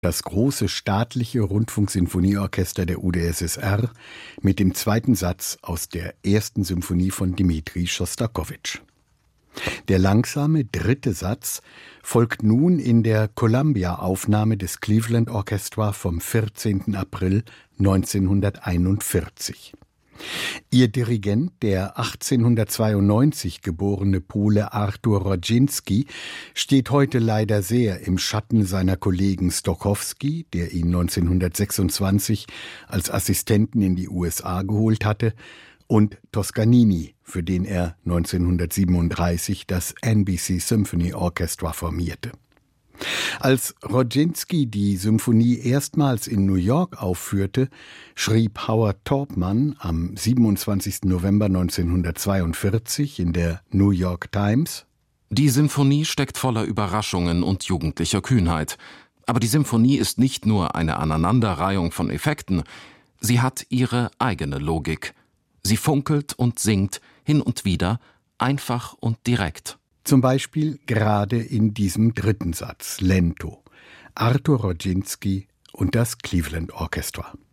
Das große staatliche Rundfunksinfonieorchester der UdSSR mit dem zweiten Satz aus der ersten Symphonie von Dmitri Schostakowitsch. Der langsame dritte Satz folgt nun in der Columbia-Aufnahme des Cleveland Orchestra vom 14. April 1941. Ihr Dirigent, der 1892 geborene Pole Artur Rodzinski, steht heute leider sehr im Schatten seiner Kollegen Stokowski, der ihn 1926 als Assistenten in die USA geholt hatte, und Toscanini, für den er 1937 das NBC Symphony Orchestra formierte. Als Rodzinski die Symphonie erstmals in New York aufführte, schrieb Howard Taubman am 27. November 1942 in der New York Times: Die Symphonie steckt voller Überraschungen und jugendlicher Kühnheit. Aber die Symphonie ist nicht nur eine Aneinanderreihung von Effekten, sie hat ihre eigene Logik. Sie funkelt und singt hin und wieder, einfach und direkt. Zum Beispiel gerade in diesem dritten Satz, Lento, Artur Rodzinski und das Cleveland Orchestra.